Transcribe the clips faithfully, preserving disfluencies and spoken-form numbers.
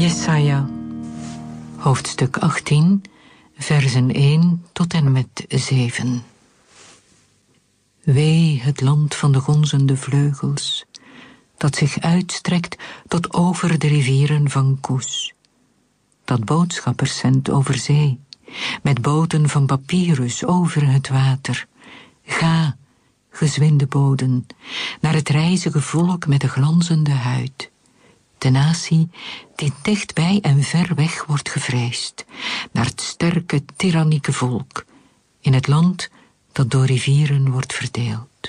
Jesaja, hoofdstuk achttien, versen één tot en met zeven. Wee het land van de gonzende vleugels, dat zich uitstrekt tot over de rivieren van Koes, dat boodschappers zendt over zee, met boten van papyrus over het water. Ga, gezwinde boden, naar het reizige volk met de glanzende huid, de natie die dichtbij en ver weg wordt gevreesd, naar het sterke, tyrannieke volk, in het land dat door rivieren wordt verdeeld.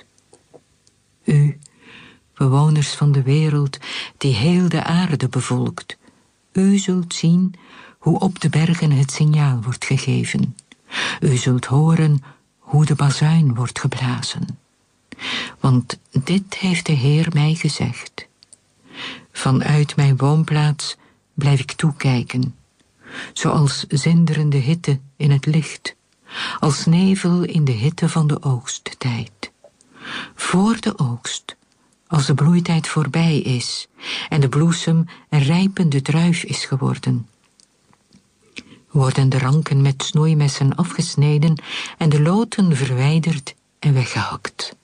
U, bewoners van de wereld, die heel de aarde bevolkt, u zult zien hoe op de bergen het signaal wordt gegeven. U zult horen hoe de bazuin wordt geblazen. Want dit heeft de Heer mij gezegd. Vanuit mijn woonplaats blijf ik toekijken, zoals zinderende hitte in het licht, als nevel in de hitte van de oogsttijd. Voor de oogst, als de bloeitijd voorbij is en de bloesem een rijpende druif is geworden, worden de ranken met snoeimessen afgesneden en de loten verwijderd en weggehakt.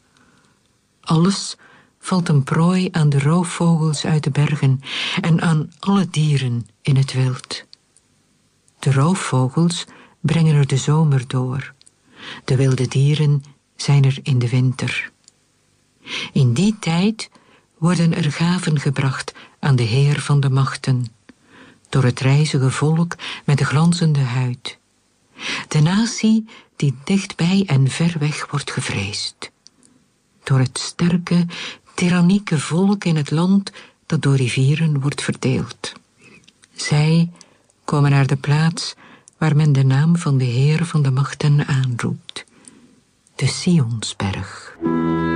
Alles valt een prooi aan de roofvogels uit de bergen en aan alle dieren in het wild. De roofvogels brengen er de zomer door. De wilde dieren zijn er in de winter. In die tijd worden er gaven gebracht aan de Heer van de machten, door het reizige volk met de glanzende huid, de natie die dichtbij en ver weg wordt gevreesd, door het sterke, tyrannieke volk in het land dat door rivieren wordt verdeeld. Zij komen naar de plaats waar men de naam van de Heer van de machten aanroept, de Sionsberg.